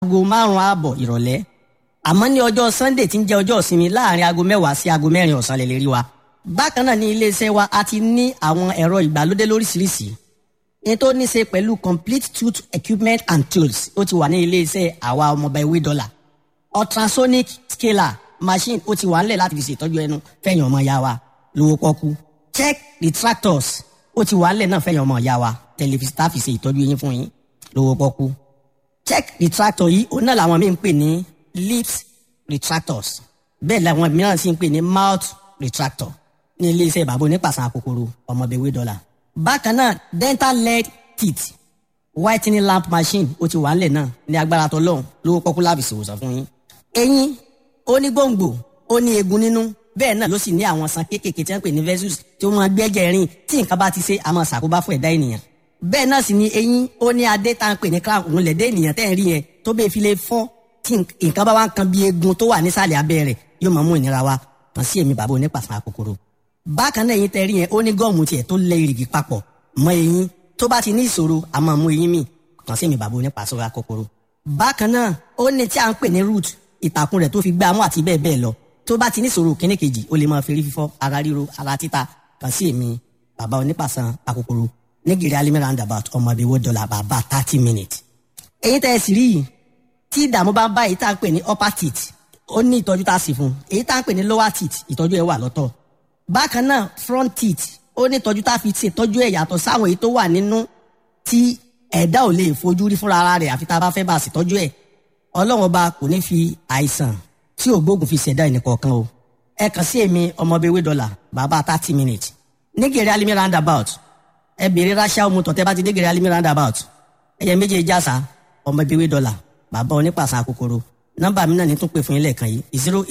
aago 5 ààbọ̀ ìrọ̀lẹ́ àmọ́ ní ọjọ́ Sunday tí ń jẹ́ ọjọ́ ìsinmi láàrin aago 10 sí aago 4 ọ̀sán lè rí wa. Bákan náà ní iléeṣẹ́ wa a ti ní àwọn ẹ̀rọ ìgbàlódé lóríṣiríṣi ní tó ní ṣe pẹ̀lú complete tooth equipment and tools ó ti wà ní iléeṣẹ́ àwa ọmọọba ewé dọ́là. Ultrasonic scaler machine ó ti wà nílẹ̀ láti fi ṣètọ́jú ẹnu fẹ̀yìn ọmọ ya wa lówó pọ́kú. Check retractors ó ti wà nílẹ̀ náà fẹ̀yìn ọmọ ya wa tẹlifíṣítà fi ṣe ìtọ́jú yín fún yín lówó pọ́kú. Check retractor yìí òun náà làwọn míì ń pè ní lips retractors bẹ́ẹ̀ làwọn mìíràn sì ń pè ní mouth retractor ní iléeṣẹ́ bàbá onípàṣán kòkòrò ọmọọba ewé dọ́là. Bákan náà dental lead teeth whitening lamp machine ó ti wà nílẹ̀ náà ní agbára tọlọ́run lówó pọ́kú láàbì ṣòwòsàn fún yín. Eyín ó ní gbòǹgbò ó ní eegun nínú bẹ́ẹ̀ náà ló sì ní àwọn san kéékèèké tí wọ́n pè ní vessels tí wọ́n gbẹ́jẹ̀ rìn tí nǹkan bá ti ṣe àmọ́ ṣàkóbá fún ẹ̀dá ènìyàn. Bẹ́ẹ̀ náà sì ni eyín ó ní adé tá à ń pè ní crown òun lẹ̀dẹ́ ènìyàn tẹ́ ń rí yẹn tó bẹ́ẹ̀ fi lè fọ́ tí nǹkan bá wá ń kan bí eegun tó wà nísàlẹ̀ abẹ́ rẹ̀ yóò máa mú ìnira wá kàn sí èmi bàbá onípàṣán kòkòrò. Bákan náà eyín tẹ́ rí yẹn ó ní gọ́ọ̀mù tiẹ̀ tó lẹ ìrìgì papọ̀ mọ́ eyín tó bá ti ní ìṣòro a máa mú eyín mì kàn sí èmi bàbá onípàṣán kòkòrò. Bákan náà ó ní tí à ń pè ní root ìtàkùn rẹ̀ tó fi gbá mú àti bẹ́ẹ̀ bẹ́ẹ̀ lọ tó bá ti ní ìṣòro kíní kejì ó lè máa fi rí fífọ́ ara ríro ara títa kàn sí èmi bàbá onípàṣán kòkòrò ní Gèrè Alimi roundabout ọmọọba ewé dọ́là bàbá 30 minutes. Eyín tẹ́ ẹ sì rí yìí tí ìdààmú bá ń bá èyí tá à ń pè ní upper teeth ó ní ìtọ́jú tá a sì fún èyí tá à ń pè ní lower teeth ìtọ́jú ẹ̀ wà lọ́tọ̀. Bákan náà front teeth ó ní ìtọ́jú tá a fi ṣètọ́jú ẹ̀ yàtọ̀ sáwọn èyí tó wà nínú tí ẹ̀dá ò lè fojú rí fúnra ara rẹ̀ àfi tá a bá fẹ́ bá a ṣètọ́jú ẹ̀. Ọlọ́run ọba kò ní fi àìsàn tí ògbóògùn fi ṣẹ̀dá ẹnìkọ̀ọ̀kan o. Ẹ kàn sí èmi ọmọọba ewé dọ́là bàbá 30 minutes ní Gèrè Alimi roundabout ẹ bèrè ráṣà òmùtọ̀ tẹ́ bá ti dé Gèrè Alimi roundabout ẹ̀yẹ méje jásà ọmọọba ewé dọ́là bàbá onípàṣán kòkòrò. Nọ́mbà mi náà ní tún pè fún yín lẹ́ẹ̀kan yìí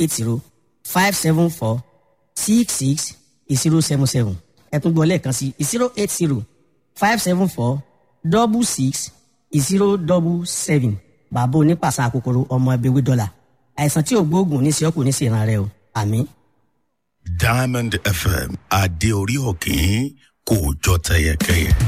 080-574-66-077 ẹ tún gbọ́ lẹ́ẹ̀kan sí 080-574-66-077 bàbá onípàṣán kòkòrò ọmọọba ewé dọ́là àìsàn tí ò gbóògùn ní sí ọkùnrin ní sí ìran rẹ o àmín. Diamond FM adé orí òkè kò jọ tẹyẹkẹyẹ.